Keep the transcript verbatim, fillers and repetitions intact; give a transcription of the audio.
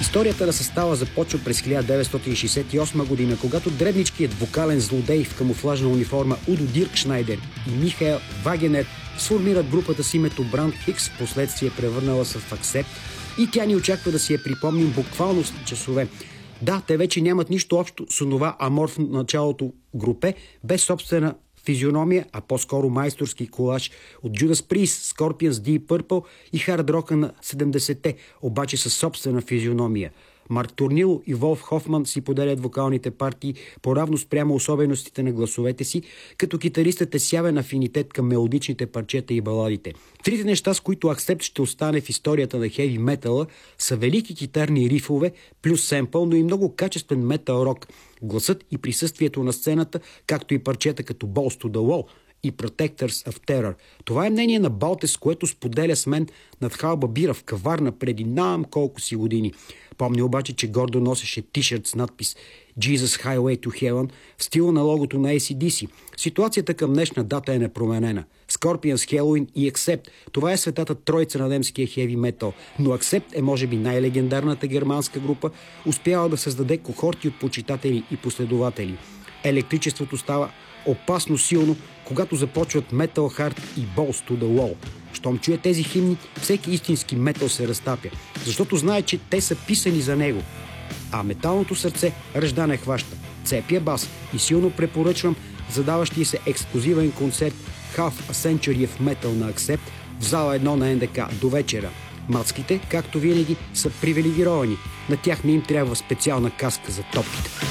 Историята на състава започва през хиляда деветстотин шейсет и осма година, когато дребничкият вокален злодей в камуфлажна униформа Удо Диркшнайдер и Михаел Вагенер сформират групата с името Бранд Хикс, в последствие превърнала се в Аксепт, и тя ни очаква да си я припомним буквално с часове. Да, те вече нямат нищо общо с онова аморфно началото групе, без собствена физиономия, а по-скоро майсторски колаж от Judas Priest, Scorpions, Deep Purple и хард рока на седемдесетте, обаче със собствена физиономия. Марк Турнило и Волф Хофман си поделят вокалните партии по-равно спрямо особеностите на гласовете си, като китаристът е с явен афинитет към мелодичните парчета и баладите. Трите неща, с които Аксепт ще остане в историята на хеви метала, са велики китарни рифове, плюс семпъл, но и много качествен метал рок. Гласът и присъствието на сцената, както и парчета като Balls to the Wall и Protectors of Terror. Това е мнение на Балтес, което споделя с мен над халба бира в каварна преди нам колко си години. Помня обаче, че гордо носеше тишърт с надпис Jesus Highway to Heaven в стила на логото на Ей Си Ди Си. Ситуацията към днешна дата е непроменена. Scorpions, Helloween и Accept. Това е светата тройца на немския хеви метал. Но Accept е може би най-легендарната германска група, успяла да създаде кохорти от почитатели и последователи. Електричеството става опасно силно, когато започват Metal Heart и Balls to the Wall. Щом чуе тези химни, всеки истински метал се разтапя, защото знае, че те са писани за него. А металното сърце ръжда не хваща. Цепия бас и силно препоръчвам задаващия се ексклузивен концерт Half a Century of Metal на Accept в зала едно на Ен Де Ка до вечера. Мацките, както винаги, са привилегировани. На тях не им трябва специална каска за топките.